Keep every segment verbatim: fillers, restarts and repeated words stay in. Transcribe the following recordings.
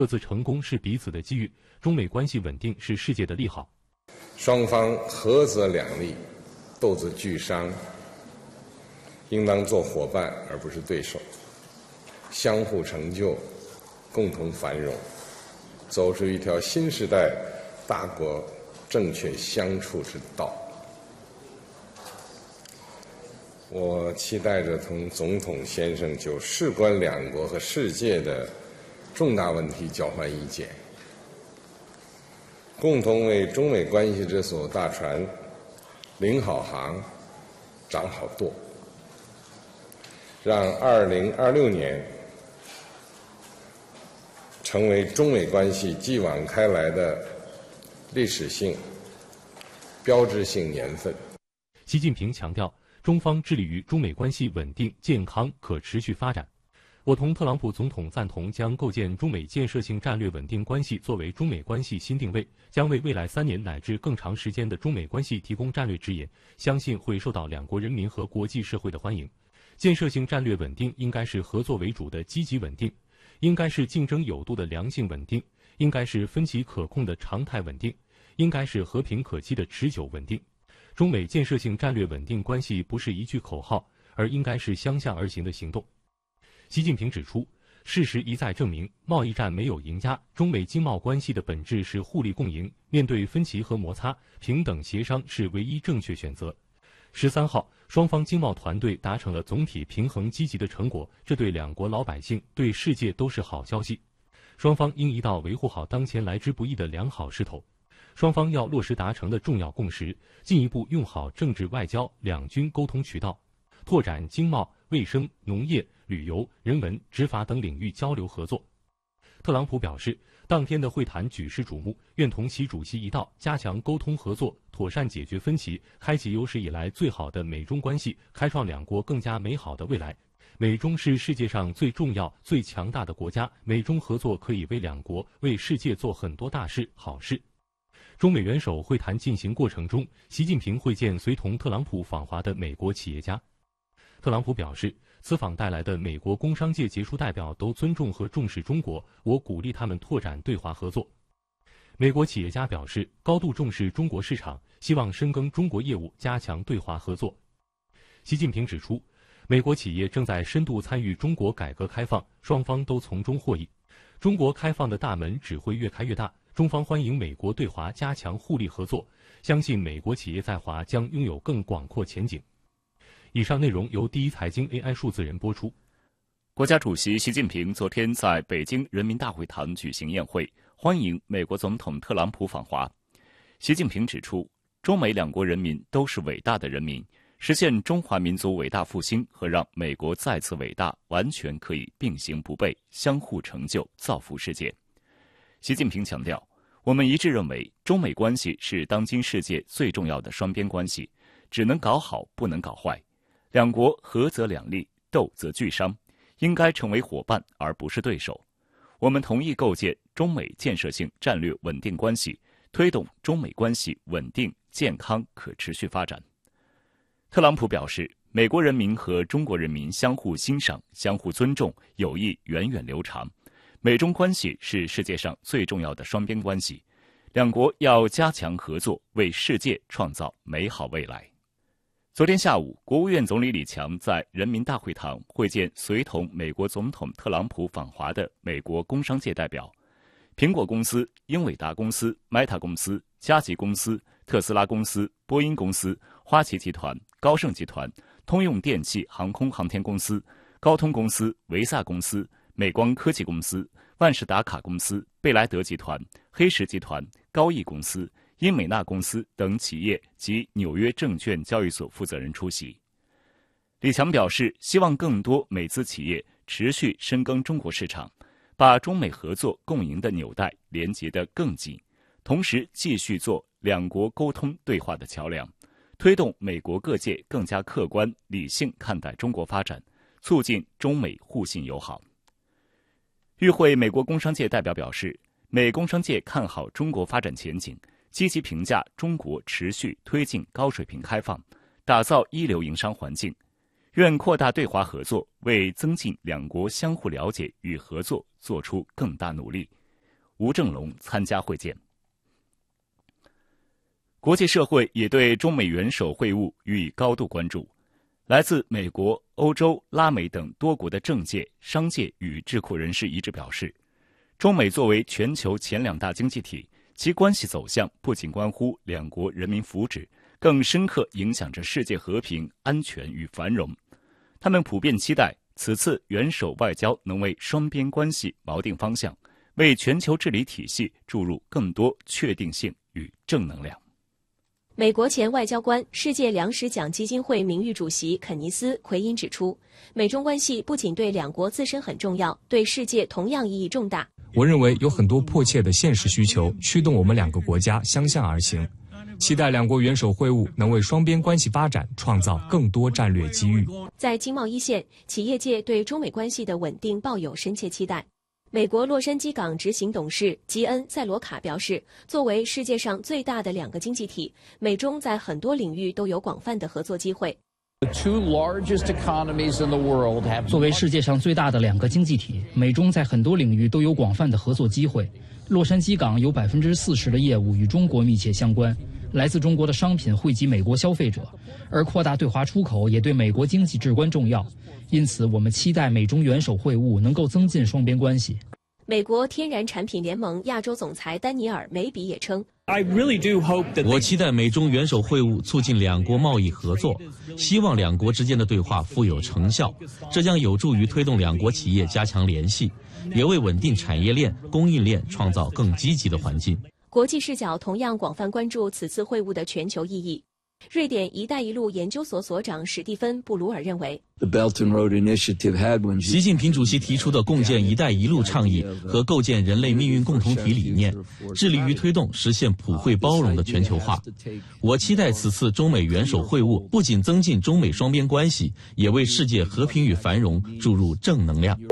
各自成功是彼此的机遇，中美关系稳定是世界的利好。 双方合则两利，斗则俱伤，应当做伙伴而不是对手，相互成就，共同繁荣，走出一条新时代大国正确相处之道。我期待着同总统先生就事关两国和世界的重大问题交换意见，共同为中美关系这艘大船领好航、掌好舵，让二零二六年成为中美关系继往开来的历史性、标志性年份。 习近平强调，中方致力于中美关系稳定、健康、可持续发展。我同特朗普总统赞同将构建中美建设性战略稳定关系作为中美关系新定位，将为未来三年乃至更长时间的中美关系提供战略指引，相信会受到两国人民和国际社会的欢迎。建设性战略稳定应该是合作为主的积极稳定，应该是竞争有度的良性稳定，应该是分歧可控的常态稳定，应该是和平可期的持久稳定。中美建设性战略稳定关系不是一句口号，而应该是相向而行的行动。习近平指出，事实一再证明，贸易战没有赢家，中美经贸关系的本质是互利共赢，面对分歧和摩擦，平等协商是唯一正确选择。十三号，双方经贸团队达成了总体平衡积极的成果，这对两国老百姓、对世界都是好消息。双方应一道维护好当前来之不易的良好势头。双方要落实达成的重要共识，进一步用好政治外交两军沟通渠道，拓展经贸、卫生、农业、旅游、人文、执法等领域交流合作。特朗普表示，当天的会谈举世瞩目，愿同习主席一道加强沟通合作，妥善解决分歧，开启有史以来最好的美中关系，开创两国更加美好的未来。美中是世界上最重要、最强大的国家，美中合作可以为两国、为世界做很多大事、好事。中美元首会谈进行过程中，习近平会见随同特朗普访华的美国企业家。特朗普表示，此访带来的美国工商界杰出代表都尊重和重视中国，我鼓励他们拓展对华合作。美国企业家表示，高度重视中国市场，希望深耕中国业务，加强对华合作。习近平指出，美国企业正在深度参与中国改革开放，双方都从中获益。中国开放的大门只会越开越大，中方欢迎美国对华加强互利合作，相信美国企业在华将拥有更广阔前景。以上内容由第一财经 A I 数字人播出。 国家主席习近平昨天在北京人民大会堂举行宴会，欢迎美国总统特朗普访华。习近平指出，中美两国人民都是伟大的人民，实现中华民族伟大复兴和让美国再次伟大，完全可以并行不悖，相互成就，造福世界。习近平强调，我们一致认为，中美关系是当今世界最重要的双边关系，只能搞好，不能搞坏。两国合则两利，斗则俱伤，应该成为伙伴而不是对手。我们同意构建中美建设性战略稳定关系，推动中美关系稳定、健康、可持续发展。特朗普表示，美国人民和中国人民相互欣赏、相互尊重，友谊源远流长。美中关系是世界上最重要的双边关系，两国要加强合作，为世界创造美好未来。昨天下午，国务院总理李强在人民大会堂会见随同美国总统特朗普访华的美国工商界代表。苹果公司、英伟达公司、Meta 公司、嘉吉公司、特斯拉公司、波音公司、花旗集团、高盛集团、通用电气航空航天公司、高通公司、维萨公司、美光科技公司、万事达卡公司、贝莱德集团、黑石集团、高毅公司、英美纳公司等企业及纽约证券交易所负责人出席。李强表示，希望更多美资企业持续深耕中国市场，把中美合作共赢的纽带连结得更紧，同时继续做两国沟通对话的桥梁，推动美国各界更加客观理性看待中国发展，促进中美互信友好。与会美国工商界代表表示，美工商界看好中国发展前景，积极评价中国持续推进高水平开放，打造一流营商环境，愿扩大对华合作，为增进两国相互了解与合作做出更大努力。 吴正龙参加会见。国际社会也对中美元首会晤予以高度关注。来自美国、欧洲、拉美等多国的政界、商界与智库人士一致表示，中美作为全球前两大经济体，其关系走向不仅关乎两国人民福祉，更深刻影响着世界和平、安全与繁荣。他们普遍期待此次元首外交能为双边关系锚定方向，为全球治理体系注入更多确定性与正能量。 美国前外交官、世界粮食奖基金会名誉主席肯尼斯·奎因指出，美中关系不仅对两国自身很重要，对世界同样意义重大。 我认为有很多迫切的现实需求驱动我们两个国家相向而行，期待两国元首会晤能为双边关系发展创造更多战略机遇。 在经贸一线，企业界对中美关系的稳定抱有深切期待。美国洛杉矶港执行董事吉恩·塞罗卡表示，作为世界上最大的两个经济体，美中在很多领域都有广泛的合作机会。 作为世界上最大的两个经济体，美中在很多领域都有广泛的合作机会。洛杉矶港有百分之四十的业务与中国密切相关，来自中国的商品惠及美国消费者，而扩大对华出口也对美国经济至关重要。因此，我们期待美中元首会晤能够增进双边关系。 美国天然产品联盟亚洲总裁丹尼尔·梅比也称， 我期待美中元首会晤促进两国贸易合作，希望两国之间的对话富有成效，这将有助于推动两国企业加强联系，也为稳定产业链、供应链创造更积极的环境。 国际视角同样广泛关注此次会晤的全球意义。瑞典“一带一路”研究所所长史蒂芬·布鲁尔认为， 习近平主席提出的共建“一带一路”倡议和构建人类命运共同体理念，致力于推动实现普惠包容的全球化。我期待此次中美元首会晤不仅增进中美双边关系，也为世界和平与繁荣注入正能量。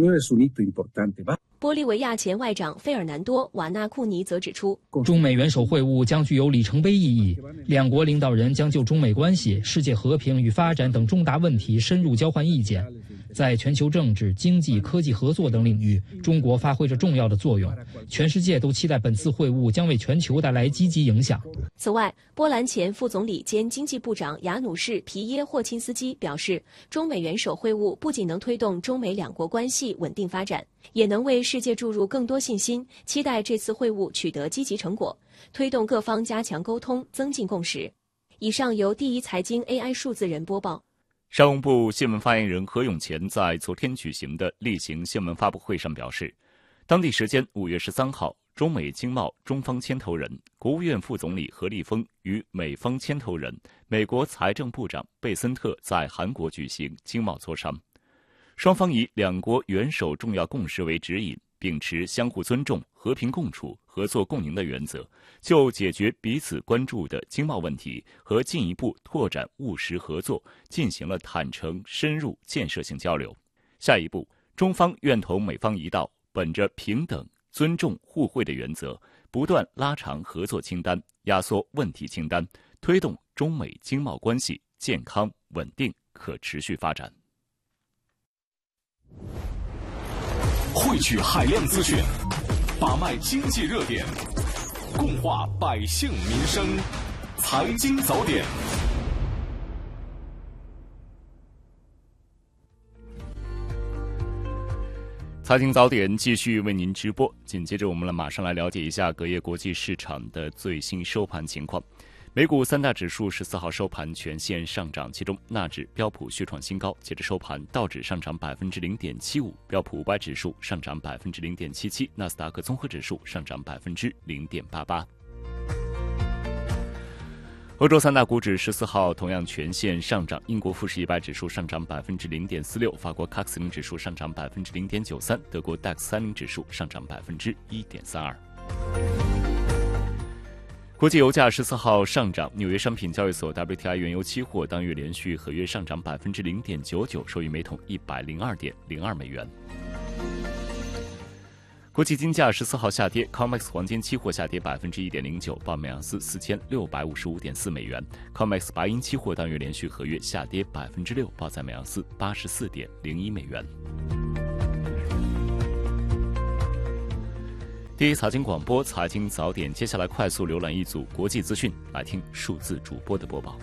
玻利维亚前外长费尔南多·瓦纳库尼则指出， 中美元首会晤将具有里程碑意义，两国领导人将就中美关系、世界和平与发展等重大问题深入交换意见。在全球政治、经济、科技合作等领域，中国发挥着重要的作用。全世界都期待本次会晤将为全球带来积极影响。 此外，波兰前副总理兼经济部长雅努士·皮耶霍钦斯基表示，中美元首会晤不仅能推动中美两国关系稳定发展，也能为世界注入更多信心，期待这次会晤取得积极成果，推动各方加强沟通，增进共识。以上由第一财经 A I 数字人播报。 商务部新闻发言人何永乾在昨天举行的例行新闻发布会上表示，当地时间五月十三号，中美经贸中方牵头人、国务院副总理何立峰与美方牵头人、美国财政部长贝森特在韩国举行经贸磋商。双方以两国元首重要共识为指引，秉持相互尊重、和平共处、合作共赢的原则，就解决彼此关注的经贸问题和进一步拓展务实合作进行了坦诚、深入、建设性交流。下一步，中方愿同美方一道，本着平等、尊重、互惠的原则，不断拉长合作清单，压缩问题清单，推动中美经贸关系健康、稳定、可持续发展。 汇聚海量资讯，把脉经济热点，共话百姓民生。财经早点， 财经早点继续为您直播。紧接着，我们来马上来了解一下隔夜国际市场的最新收盘情况。美股三大指数十四号收盘全线上涨，其中纳指、标普续创新高。截至收盘，道指上涨百分之零点七五，标普五百指数上涨百分之零点七七，纳斯达克综合指数上涨百分之零点八八。欧洲三大股指十四号同样全线上涨，英国富时一百指数上涨百分之零点四六，法国 C A C 四零指数上涨百分之零点九三，德国 D A X 三十指数上涨百分之一点三二。国际油价十四号上涨，纽约商品交易所 W T I 原油期货当月连续合约上涨百分之零点九九，收于每桶一百零二点零二美元。国际金价十四号下跌 ，C O M E X 黄金期货下跌百分之一点零九，报每盎司四千六百五十五点四美元。C O M E X 白银期货当月连续合约下跌百分之六，报在每盎司八十四点零一美元。 第一财经广播财经早点，接下来快速浏览一组国际资讯，来听数字主播的播报。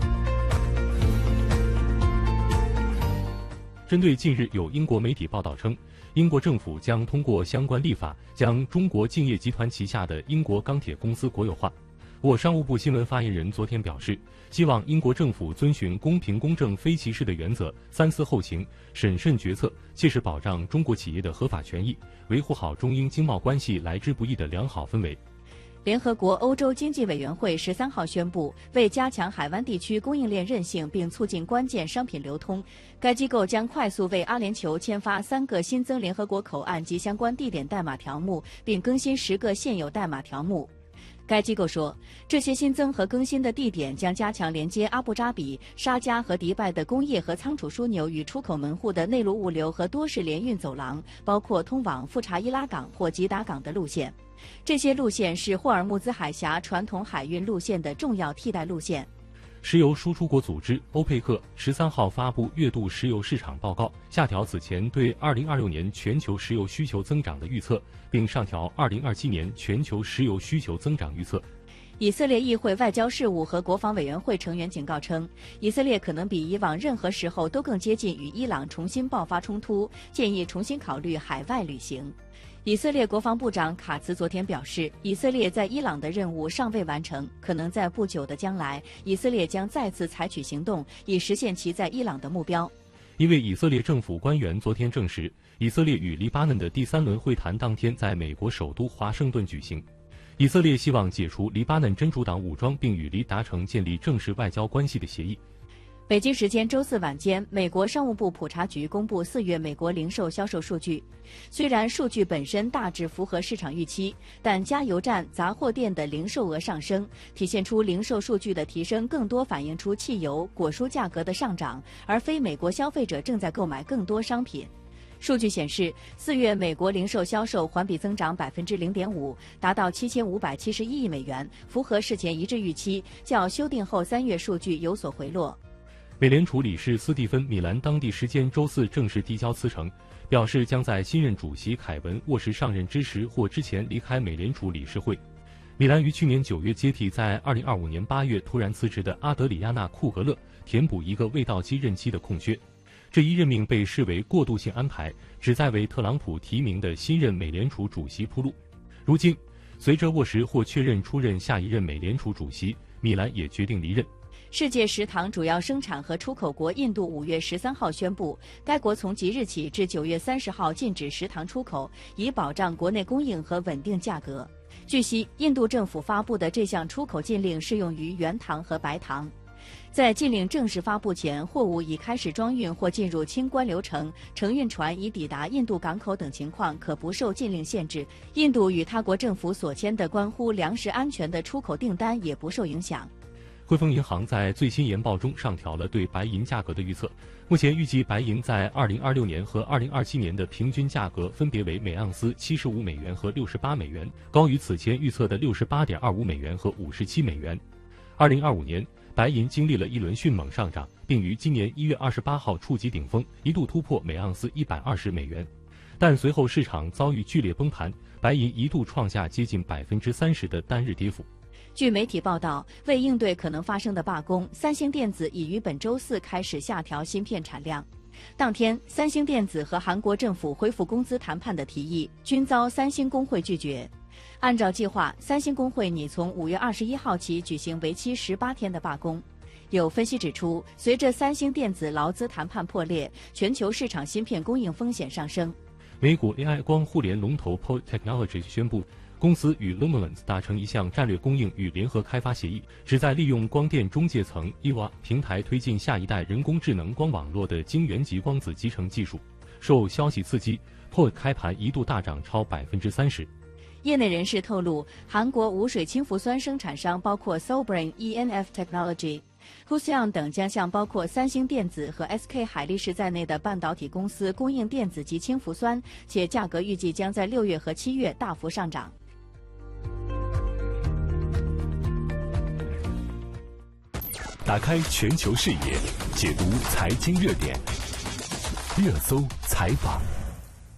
针对近日有英国媒体报道称，英国政府将通过相关立法将中国敬业集团旗下的英国钢铁公司国有化，我商务部新闻发言人昨天表示，希望英国政府遵循公平、公正、非歧视的原则，三思后行，审慎决策，切实保障中国企业的合法权益，维护好中英经贸关系来之不易的良好氛围。 联合国欧洲经济委员会十三号宣布，为加强海湾地区供应链韧性并促进关键商品流通，该机构将快速为阿联酋签发三个新增联合国口岸及相关地点代码条目，并更新十个现有代码条目。该机构说，这些新增和更新的地点将加强连接阿布扎比、沙迦和迪拜的工业和仓储枢纽与出口门户的内陆物流和多式联运走廊，包括通往富查伊拉港或吉达港的路线。这些路线是霍尔木兹海峡传统海运路线的重要替代路线。 石油输出国组织欧佩克十三号发布月度石油市场报告，下调此前对二零二六年全球石油需求增长的预测，并上调二零二七年全球石油需求增长预测。 以色列议会外交事务和国防委员会成员警告称，以色列可能比以往任何时候都更接近与伊朗重新爆发冲突，建议重新考虑海外旅行。以色列国防部长卡茨昨天表示，以色列在伊朗的任务尚未完成，可能在不久的将来，以色列将再次采取行动，以实现其在伊朗的目标。 一位以色列政府官员昨天证实，以色列与黎巴嫩的第三轮会谈当天在美国首都华盛顿举行。以色列希望解除黎巴嫩真主党武装，并与黎达成建立正式外交关系的协议。 北京时间周四晚间，美国商务部普查局公布四月美国零售销售数据。虽然数据本身大致符合市场预期，但加油站、杂货店的零售额上升，体现出零售数据的提升更多反映出汽油、果蔬价格的上涨，而非美国消费者正在购买更多商品。数据显示，四月美国零售销售环比增长百分之零点五，达到七千五百七十一亿美元，符合事前一致预期，较修订后三月数据有所回落。 美联储理事斯蒂芬·米兰当地时间周四正式递交辞呈，表示将在新任主席凯文沃什上任之时或之前离开美联储理事会。米兰于去年九月接替在二零二五年八月突然辞职的阿德里亚娜·库格勒，填补一个未到期任期的空缺。这一任命被视为过渡性安排，旨在为特朗普提名的新任美联储主席铺路。如今，随着沃什或确认出任下一任美联储主席，米兰也决定离任。 世界食糖主要生产和出口国印度五月十三号宣布，该国从即日起至九月三十号禁止食糖出口，以保障国内供应和稳定价格。据悉，印度政府发布的这项出口禁令适用于原糖和白糖。在禁令正式发布前，货物已开始装运或进入清关流程，承运船已抵达印度港口等情况可不受禁令限制。印度与他国政府所签的关乎粮食安全的出口订单也不受影响。 汇丰银行在最新研报中上调了对白银价格的预测，目前预计白银在二零二六年和二零二七年的平均价格分别为每盎司七十五美元和六十八美元，高于此前预测的六十八点二五美元和五十七美元。二零二五年，白银经历了一轮迅猛上涨，并于今年一月二十八号触及顶峰，一度突破每盎司一百二十美元。但随后市场遭遇剧烈崩盘，白银一度创下接近百分之三十的单日跌幅。 据媒体报道，为应对可能发生的罢工，三星电子已于本周四开始下调芯片产量。当天，三星电子和韩国政府恢复工资谈判的提议均遭三星工会拒绝。按照计划，三星工会拟从五月二十一号起举行为期十八天的罢工。有分析指出，随着三星电子劳资谈判破裂，全球市场芯片供应风险上升。 美股 A I 光互联龙头 P O E Technology 宣布，公司与 Lumenlens 达成一项战略供应与联合开发协议，旨在利用光电中介层 E V A 平台推进下一代人工智能光网络的晶圆级光子集成技术。受消息刺激 ，P O E 开盘一度大涨超百分之三十。 业内人士透露，韩国无水氢氟酸生产商包括 Solbrain、E N F Technology、Huseon 等将向包括三星电子和 S K 海力士在内的半导体公司供应电子及氢氟酸，且价格预计将在六月和七月大幅上涨。 打开全球视野，解读财经热点，热搜采访。